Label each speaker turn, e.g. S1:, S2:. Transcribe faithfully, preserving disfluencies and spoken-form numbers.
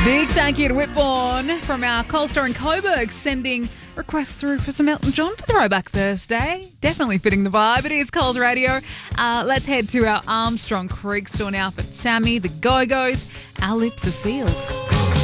S1: Big thank you to Whitbourne from our Cold Store in Coburg, sending requests through for some Elton John for Throwback Thursday. Definitely fitting the vibe. It is Coles Radio. Uh, let's head to our Armstrong Creek store now for Sammy, the Go-Go's. Our lips are sealed.